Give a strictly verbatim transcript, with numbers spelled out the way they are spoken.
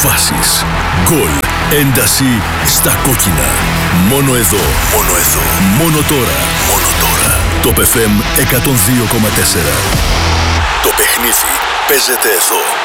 Φάσεις, γκολ, ένταση στα κόκκινα. Μόνο εδώ, μόνο εδώ, μόνο τώρα, μόνο τώρα. Το εφ εμ εκατόν δύο κόμμα τέσσερα. Το παιχνίδι παίζεται εδώ.